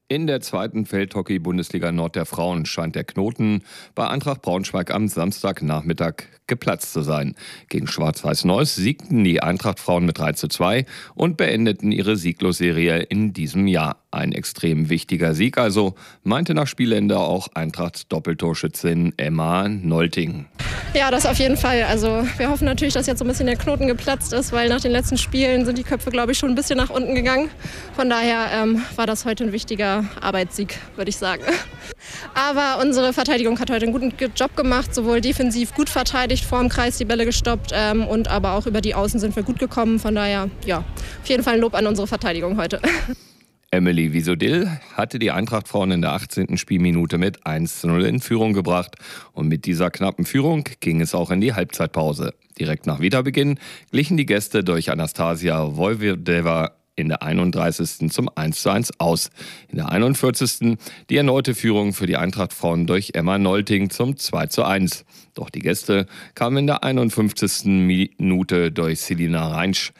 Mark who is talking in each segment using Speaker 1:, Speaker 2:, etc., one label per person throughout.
Speaker 1: In der zweiten Feldhockey-Bundesliga Nord der Frauen scheint der Knoten bei Eintracht Braunschweig am Samstagnachmittag geplatzt zu sein. Gegen Schwarz-Weiß Neuss siegten die Eintracht-Frauen mit 3:2 und beendeten ihre Sieglosserie in diesem Jahr. Ein extrem wichtiger Sieg also, meinte nach Spielende auch Eintracht-Doppeltorschützin Emma Nolting.
Speaker 2: Ja, das auf jeden Fall. Also wir hoffen natürlich, dass jetzt so ein bisschen der Knoten geplatzt ist, weil nach den letzten Spielen sind die Köpfe, glaube ich, schon ein bisschen nach unten gegangen. Von daher war das heute ein wichtiger Arbeitssieg, würde ich sagen. Aber unsere Verteidigung hat heute einen guten Job gemacht, sowohl defensiv gut verteidigt, vor dem Kreis die Bälle gestoppt und aber auch über die Außen sind wir gut gekommen. Von daher, ja, auf jeden Fall ein Lob an unsere Verteidigung heute.
Speaker 1: Emily Wiesodill hatte die Eintracht-Frauen in der 18. Spielminute mit 1:0 in Führung gebracht. Und mit dieser knappen Führung ging es auch in die Halbzeitpause. Direkt nach Wiederbeginn glichen die Gäste durch Anastasia Vojvodeva in der 31. zum 1:1 aus. In der 41. die erneute Führung für die Eintracht-Frauen durch Emma Nolting zum 2:1. Doch die Gäste kamen in der 51. Minute durch Selina Reinsch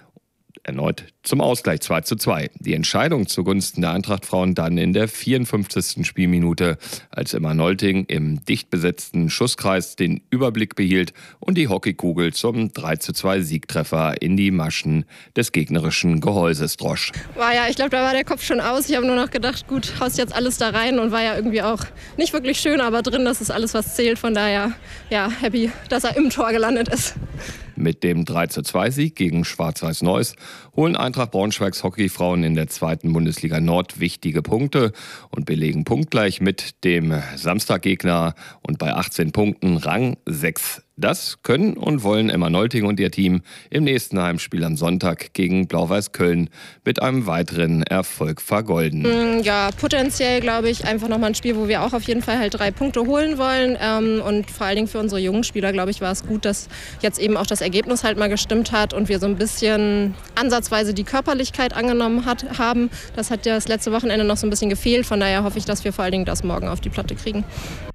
Speaker 1: erneut zum Ausgleich 2:2. Die Entscheidung zugunsten der Eintracht-Frauen dann in der 54. Spielminute, als Emma Nolting im dicht besetzten Schusskreis den Überblick behielt und die Hockeykugel zum 3:2 Siegtreffer in die Maschen des gegnerischen Gehäuses drosch.
Speaker 2: Ich glaube, da war der Kopf schon aus. Ich habe nur noch gedacht, gut, haust jetzt alles da rein und war ja irgendwie auch nicht wirklich schön, aber drin, das ist alles, was zählt. Von daher, ja, happy, dass er im Tor gelandet ist.
Speaker 1: Mit dem 3:2 Sieg gegen Schwarz-Weiß Neuss holen Eintracht Braunschweigs Hockeyfrauen in der zweiten Bundesliga Nord wichtige Punkte und belegen punktgleich mit dem Samstaggegner und bei 18 Punkten Rang 6. Das können und wollen Emma Nolting und ihr Team im nächsten Heimspiel am Sonntag gegen Blau-Weiß Köln mit einem weiteren Erfolg vergolden.
Speaker 2: Ja, potenziell glaube ich einfach nochmal ein Spiel, wo wir auch auf jeden Fall halt 3 Punkte holen wollen. Und vor allen Dingen für unsere jungen Spieler, glaube ich, war es gut, dass jetzt eben auch das Ergebnis halt mal gestimmt hat und wir so ein bisschen ansatzweise die Körperlichkeit angenommen haben. Das hat ja das letzte Wochenende noch so ein bisschen gefehlt. Von daher hoffe ich, dass wir vor allen Dingen das morgen auf die Platte kriegen.